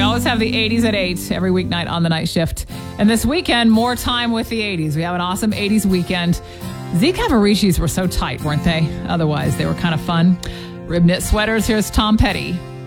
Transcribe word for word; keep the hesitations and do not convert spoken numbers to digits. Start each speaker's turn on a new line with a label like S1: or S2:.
S1: always have the eighties at eight every weeknight on the night shift. And this weekend, more time with the eighties. We have an awesome eighties weekend. Z Cavariccis were so tight, weren't they? Otherwise, they were kind of fun. Rib knit sweaters. Here's Tom Petty.